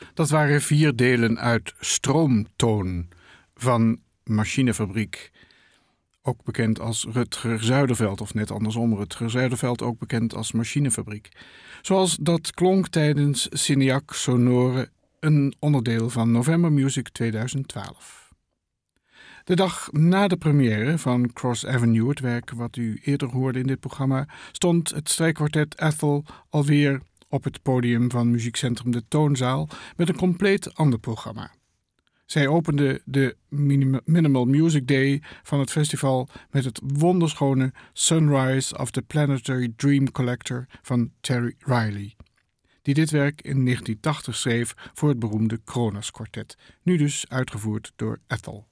Dat waren 4 delen uit Stroomtoon van Machinefabriek. Ook bekend als Rutger Zuiderveld, of net andersom, Rutger Zuiderveld ook bekend als Machinefabriek. Zoals dat klonk tijdens Cineac Sonore, een onderdeel van November Music 2012. De dag na de première van Cross Avenue, het werk wat u eerder hoorde in dit programma, stond het strijkkwartet Ethel alweer op het podium van muziekcentrum De Toonzaal met een compleet ander programma. Zij opende de Minimal Music Day van het festival met het wonderschone Sunrise of the Planetary Dream Collector van Terry Riley, die dit werk in 1980 schreef voor het beroemde Kronos Quartet, nu dus uitgevoerd door Ethel.